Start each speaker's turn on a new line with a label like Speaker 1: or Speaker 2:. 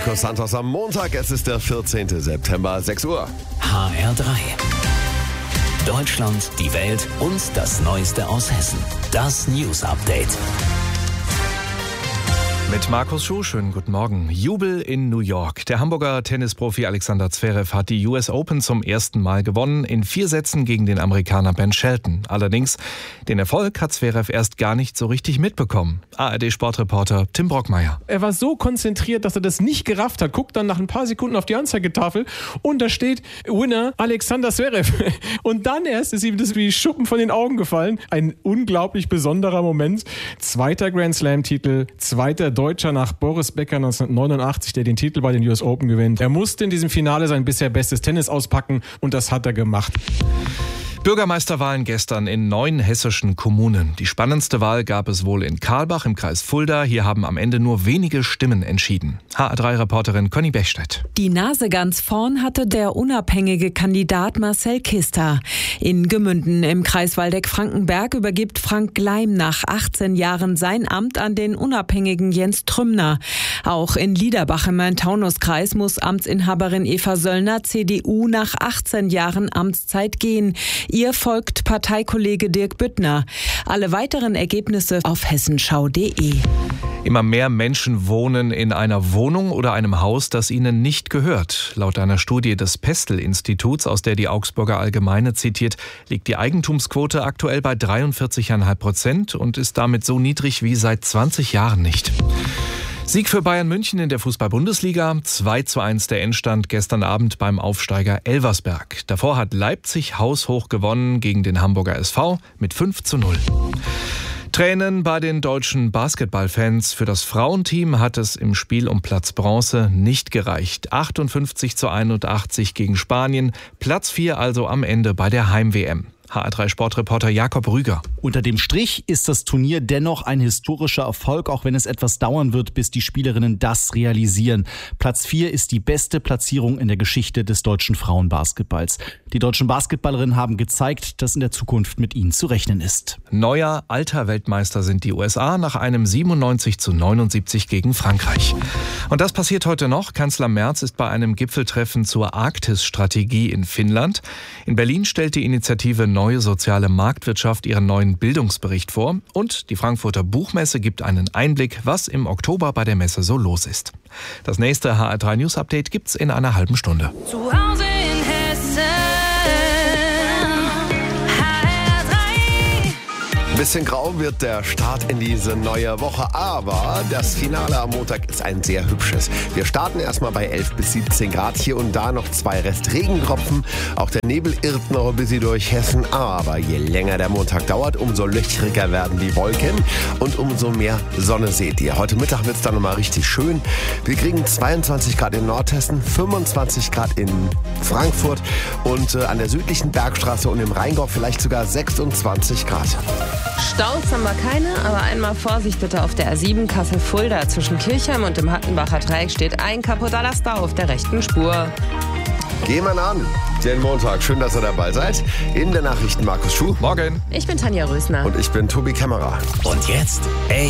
Speaker 1: Marcos Santos am Montag. Es ist der 14. September, 6 Uhr.
Speaker 2: HR3. Deutschland, die Welt und das Neueste aus Hessen. Das News Update.
Speaker 3: Mit Markus Schuh, schönen guten Morgen. Jubel in New York. Der Hamburger Tennisprofi Alexander Zverev hat die US Open zum ersten Mal gewonnen, in 4 Sätzen gegen den Amerikaner Ben Shelton. Allerdings, den Erfolg hat Zverev erst gar nicht so richtig mitbekommen. ARD-Sportreporter Tim Brockmeier.
Speaker 4: Er war so konzentriert, dass er das nicht gerafft hat, guckt dann nach ein paar Sekunden auf die Anzeigetafel und da steht Winner Alexander Zverev. Und dann erst ist ihm das wie Schuppen von den Augen gefallen. Ein unglaublich besonderer Moment. 2. Grand Slam-Titel, 2. Deutscher nach Boris Becker 1989, der den Titel bei den US Open gewinnt. Er musste in diesem Finale sein bisher bestes Tennis auspacken und das hat er gemacht.
Speaker 3: Bürgermeisterwahlen gestern in 9 hessischen Kommunen. Die spannendste Wahl gab es wohl in Karlbach im Kreis Fulda. Hier haben am Ende nur wenige Stimmen entschieden. HR3-Reporterin Conny Bechstedt.
Speaker 5: Die Nase ganz vorn hatte der unabhängige Kandidat Marcel Kister. In Gemünden im Kreis Waldeck-Frankenberg übergibt Frank Gleim nach 18 Jahren sein Amt an den unabhängigen Jens Trümner. Auch in Liederbach im Main-Taunus-Kreis muss Amtsinhaberin Eva Söllner, CDU, nach 18 Jahren Amtszeit gehen. Ihr folgt Parteikollege Dirk Büttner. Alle weiteren Ergebnisse auf hessenschau.de.
Speaker 3: Immer mehr Menschen wohnen in einer Wohnung oder einem Haus, das ihnen nicht gehört. Laut einer Studie des Pestel-Instituts, aus der die Augsburger Allgemeine zitiert, liegt die Eigentumsquote aktuell bei 43,5% und ist damit so niedrig wie seit 20 Jahren nicht. Sieg für Bayern München in der Fußball-Bundesliga. 2:1 der Endstand gestern Abend beim Aufsteiger Elversberg. Davor hat Leipzig haushoch gewonnen gegen den Hamburger SV mit 5:0. Tränen bei den deutschen Basketballfans. Für das Frauenteam hat es im Spiel um Platz Bronze nicht gereicht. 58:81 gegen Spanien. Platz 4 also am Ende bei der Heim-WM. HR3-Sportreporter Jakob Rüger.
Speaker 6: Unter dem Strich ist das Turnier dennoch ein historischer Erfolg, auch wenn es etwas dauern wird, bis die Spielerinnen das realisieren. Platz 4 ist die beste Platzierung in der Geschichte des deutschen Frauenbasketballs. Die deutschen Basketballerinnen haben gezeigt, dass in der Zukunft mit ihnen zu rechnen ist.
Speaker 3: Neuer alter Weltmeister sind die USA nach einem 97:79 gegen Frankreich. Und das passiert heute noch. Kanzler Merz ist bei einem Gipfeltreffen zur Arktis-Strategie in Finnland. In Berlin stellt die Initiative Neue Soziale Marktwirtschaft ihren neuen Bildungsbericht vor. Und die Frankfurter Buchmesse gibt einen Einblick, was im Oktober bei der Messe so los ist. Das nächste HR3 News Update gibt's in einer halben Stunde.
Speaker 7: Zu Hause in Hessen.
Speaker 1: Ein bisschen grau wird der Start in diese neue Woche, aber das Finale am Montag ist ein sehr hübsches. Wir starten erstmal bei 11 bis 17 Grad, hier und da noch 2 Restregentropfen. Auch der Nebel irrt noch ein bisschen durch Hessen, aber je länger der Montag dauert, umso löchriger werden die Wolken und umso mehr Sonne seht ihr. Heute Mittag wird es dann nochmal richtig schön. Wir kriegen 22 Grad in Nordhessen, 25 Grad in Frankfurt und an der südlichen Bergstraße und im Rheingau vielleicht sogar 26 Grad.
Speaker 8: Staus haben wir keine, aber einmal Vorsicht bitte auf der A7 Kassel-Fulda. Zwischen Kirchheim und dem Hattenbacher Dreieck steht ein kaputter Laster auf der rechten Spur.
Speaker 1: Gehen wir an den Montag. Schön, dass ihr dabei seid. In der Nachrichten Markus Schuh.
Speaker 3: Morgen.
Speaker 8: Ich bin Tanja Rösner.
Speaker 1: Und ich bin Tobi Kämmerer.
Speaker 2: Und jetzt